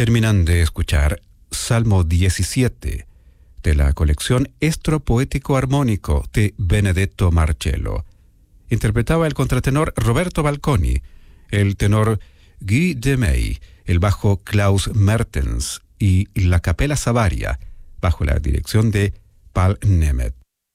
Terminan de escuchar Salmo 17 de la colección Estro Poético Armónico de Benedetto Marcello. Interpretaba el contratenor Roberto Balconi, el tenor Guy Demey, el bajo Klaus Mertens y la capela Savaria, bajo la dirección de Paul Nemeth.